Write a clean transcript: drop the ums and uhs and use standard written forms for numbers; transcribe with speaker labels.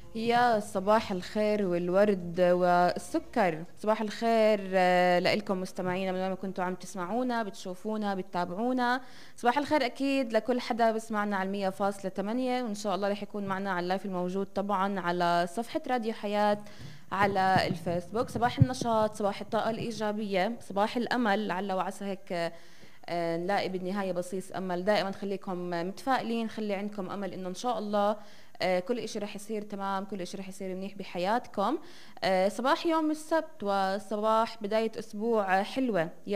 Speaker 1: يا صباح الخير والورد والسكر، صباح الخير لكم مستمعينا من وين ما كنتوا عم تسمعونا، بتشوفونا، بتتابعونا. صباح الخير أكيد لكل حدا بسمعنا على 100.8، وإن شاء الله رح يكون معنا على اللايف الموجود طبعا على صفحة راديو حياة على الفيسبوك. صباح النشاط، صباح الطاقة الإيجابية، صباح الأمل، لعل وعسى هيك نلاقي بالنهاية بصيص أمل. دائما خليكم متفائلين، خلي عندكم أمل إنه إن شاء الله كل إشي رح يصير تمام، كل إشي رح يصير منيح بحياتكم. صباح يوم السبت وصباح بداية أسبوع حلوة.